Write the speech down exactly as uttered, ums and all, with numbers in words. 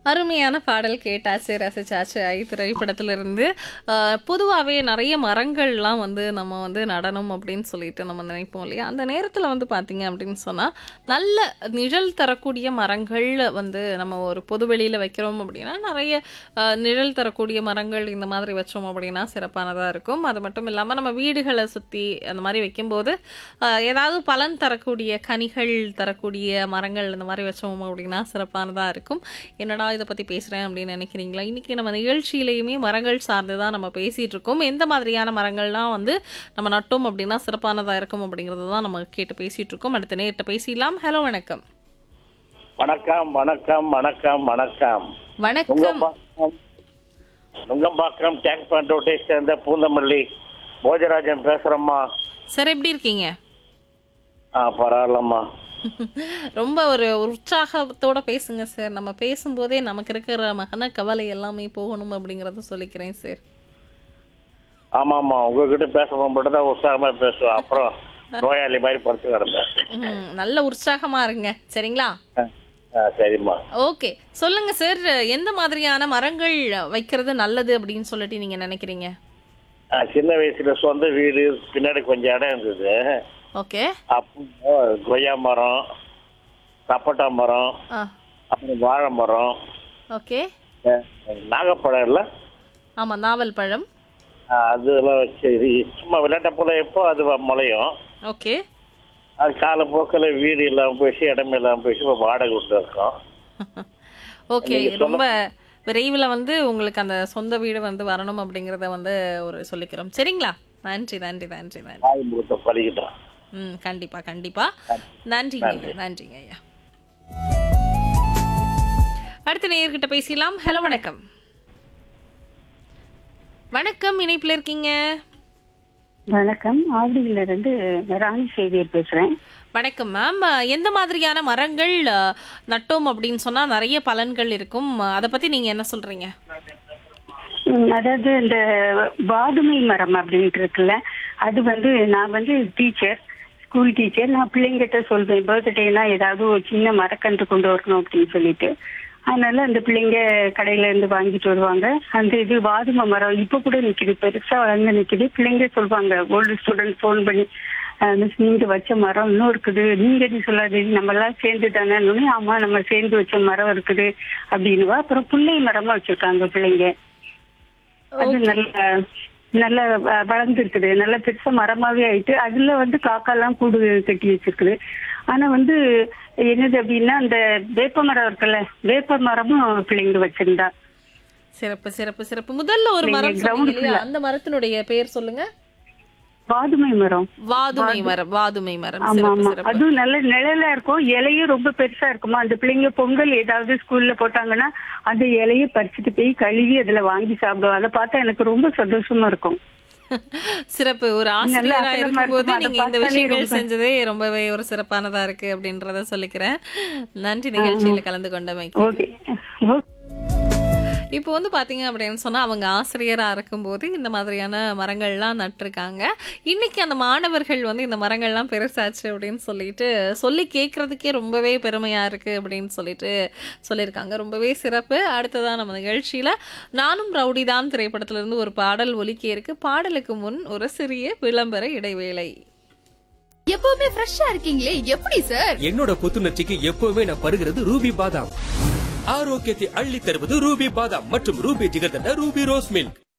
அருமையான பாடல் கேட்டாச்சு, ரசிச்சாச்சு. ஐ திரைப்படத்திலிருந்து. அ பொதுவாவே நெறைய மரங்கள்லாம் வந்து நம்ம வந்து நடணும் அப்படின்னு சொல்லிட்டு நம்ம நினைப்போம் இல்லையா? அந்த நேரத்தில வந்து பார்த்தீங்க அப்படின்னு சொன்னா, நல்ல நிழல் தரக்கூடிய மரங்கள் வந்து நம்ம ஒரு பொதுவெளியில வைக்கிறோம் அப்படின்னா, நெறைய அ நிழல் தரக்கூடிய மரங்கள் இந்த மாதிரி வச்சோம் அப்படின்னா சிறப்பானதா இருக்கும். அது மட்டும் இல்லாம நம்ம வீடுகள சுத்தி அந்த மாரி வைக்கும்போது, அ ஏதாவது பலன் தரக்கூடிய கனிகள் தரக்கூடிய மரங்கள் இந்த மாரி வச்சோம் அப்படின்னா சிறப்பானதா இருக்கும். என்னடா இத பத்தி பேசுறேன் அப்படின்னு நினைக்கிறீங்களா? இன்னைக்கு நம்ம நிகழ்ச்சியிலயுமே மரங்கள் சார்ந்து தான் நம்ம பேசிட்டு இருக்கோம். எந்த மாதிரியான மரங்கள்லாம் வந்து நம்ம நட்டோம் அப்படின்னா சிறப்பானதா இருக்கும் அப்படிங்கிறத தான் நம்ம கேட்டு பேசிட்டு இருக்கோம். அடுத்த நேயர்ட்ட பேசிடலாம். ஹலோ வணக்கம். வணக்கம் வணக்கம் வணக்கம் வணக்கம் வணக்கம். நுங்கம்பாக்கம் நுங்கம்பாக்கம் டேங்க் பண்டோட்டை சேர்ந்த பூந்தமல்லி போஜராஜன் பேசுறேம்மா. சார் எப்படி இருக்கீங்க? ஆ பரவாயில்லம்மா. ரொம்ப ஒரு உற்சாகத்தோட பேசுங்க சார். நம்ம பேசும்போதே நமக்கு இருக்கிற மகன கவலை எல்லாமே போகணும் அப்படிங்கறத சொல்லிக்கிறேன் சார். ஆமாம்மா, உங்ககிட்ட பேசும்போது மட்டும் தான் உற்சாகமா பேசுவேன். அப்புறம் நோயாளி மாதிரி படுத்து கிடந்தேன். ம், நல்ல உற்சாகமா இருங்க சரிங்களா? ஆ, ஆ, சரிம்மா. ஓகே, சொல்லுங்க சார். எந்த மாதிரியான மரங்கள் வைக்கிறது நல்லது அப்படின்னு சொல்லிட்டு நீங்க நினைக்கிறீங்க? ஆ, சின்ன வயசுல சொந்த வீடு பின்னாடி கொஞ்சம் இடம் இருந்தது. ஓகே. அப்போ கொய்யா மரம், சப்போட்டா மரம், ஆ, அப்புறம் வாழை மரம், ஓகே. ஆ, நாகப்பழம் இல்லை ஆமா, நாவல் பழம். அதெல்லாம் வச்சு இது சும்மா விளையாட்ட போல எப்போ அது வ- முளையும். ஓகே. அது காலப்போக்கில் வீடு இல்லாமல் போயிடுச்சு, இடம் இல்லாமல் போயிடுச்சு. இப்போ வாடகை விட்டு இருக்கோம். ஓகே, நீங்க சொல்ல- ரொம்ப விரைவில் வந்து உங்களுக்கு அந்த சொந்த வீடு வந்து வரணும் அப்படிங்கறத வந்து ஒரு சொல்லிக்கிறோம் சரிங்களா? நன்றி நன்றி நன்றி நன்றி. தாய் முகத்தை பழிக்கிட்டோம். ம், கண்டிப்பா கண்டிப்பா. நன்றிங்க ஐயா, நன்றிங்க ஐயா. அடுத்த நேயர்கிட்ட பேசலாம். ஹலோ வணக்கம். வணக்கம், இணைப்புல இருக்கீங்க. வணக்கம். ஆவடியில இருந்து ராணி சேவியர் பேசுறேன். வணக்கம் மேம். எந்த மாதிரியான மரங்கள் அ, நட்டோம் அப்படின்னு சொன்னா நிறைய பலன்கள் இருக்கும், அதை பத்தி நீங்க என்ன சொல்றீங்க? ம், அதாவது இந்த வாதுமை மரம் அப்படின்ட்டு இருக்குல்ல, அது வந்து நான் வந்து டீச்சர், ஸ்கூல் டீச்சர். நான் பிள்ளைங்கிட்ட சொல்வேன், பர்த்டேனா ஏதாவது ஒரு சின்ன மரக்கன்று கொண்டு வரணும் அப்படின்னு சொல்லிட்டு. அதனால அந்த பிள்ளைங்க கடையில இருந்து வாங்கிட்டு வருவாங்க. அந்த இது வாதுமை மரம் இப்ப கூட நிக்குது, பெருசா வளர்ந்து நிக்குது. பிள்ளைங்க சொல்லுவாங்க, ஓல்டு ஸ்டூடெண்ட் ஃபோன் பண்ணி, மிஸ் நீங்க வச்ச மரம் இன்னும் இருக்குது, நீங்க எது சொல்லாது, நம்ம எல்லாம் சேர்ந்து தானே. ஆமா, நம்ம சேர்ந்து வச்ச மரம் இருக்குது அப்படின்னுவா. அப்புறம் புள்ளை மரமா வச்சிருக்காங்க பிள்ளைங்க. அது நல்ல நல்ல வ- வளர்ந்து இருக்குது, நல்ல பெருசா மரமாவே ஆயிட்டு. அதுல வந்து காக்கா எல்லாம் கூடு கட்டி வச்சிருக்குது. ஆனா வந்து என்னது அப்படின்னா, அந்த வேப்ப மரம் இருக்குல்ல, வேப்ப மரமும் பிள்ளைங்க வச்சிருந்தா. சிறப்பு சிறப்பு சிறப்பு. முதல்ல ஒரு மரம் நீங்க சொன்னீங்க ground இல்லையா? full-ஆ. அந்த மரத்தினுடைய பெயர் சொல்லுங்க. வாதுமை மரம். வாதுமை மரம். வாதுமை மரம். ஆமா சிறப்பு ஆமா, சிறப்பு. அதுவும் நல்ல நிழலா இருக்கும். இலையும் ரொம்ப பெருசா இருக்குமா. அந்த பிள்ளைங்க பொங்கல் ஏதாவது ஸ்கூல்ல போட்டாங்கன்னா அந்த இலையை பறிச்சுட்டு போய் கழுவி அதுல வாங்கி சாப்பிடுவோம். அதை பார்த்தா எனக்கு ரொம்ப சந்தோஷமா இருக்கும். சிறப்பு. ஒரு நல்ல ஆசிரியரா அகலமா இருக்கும்போது இருக்கும். அதை நீங்க இந்த பார்த்தாலே விஷயங்கள் ரொம்ப- செஞ்சதே ரொம்பவே ஒரு சிறப்பானதா இருக்கு அப்படின்றத சொல்லிக்கிறேன். நன்றி நிகழ்ச்சியில கலந்து கொண்டமைக்கு. Okay okay. இப்போ வந்து பார்த்தீங்க அப்படின்னு சொன்னா, அவங்க ஆசிரியரா இருக்கும்போது இந்த மாதிரியான மரங்கள்லாம் நட்டிருக்காங்க. இன்னைக்கு அந்த மாணவர்கள் வந்து இந்த மரங்கள்லாம் பெருசாச்சு அப்படின்னு சொல்லிட்டு சொல்லி கேட்கறதுக்கே ரொம்பவே பெருமையா இருக்கு அப்படின்னு சொல்லிட்டு சொல்லியிருக்காங்க. ரொம்பவே சிறப்பு. அடுத்ததா நம்ம நிகழ்ச்சியில நானும் ரவுடி தான் திரைப்படத்திலிருந்து ஒரு பாடல் ஒலிக்க இருக்கு. பாடலுக்கு முன் ஒரு சிறிய விளம்பர இடைவேளை. எப்பவுமே ஃப்ரெஷ்ஷா இருக்கீங்களே, எப்படி சார்? என்னோட புத்துணர்ச்சிக்கு எப்பவுமே நான் பருகிறது ரூபி பாதாம். ஆரோக்கியத்தை அள்ளி தருவது ரூபி பாதாம் மற்றும் Ruby jigarthanda Ruby rose milk.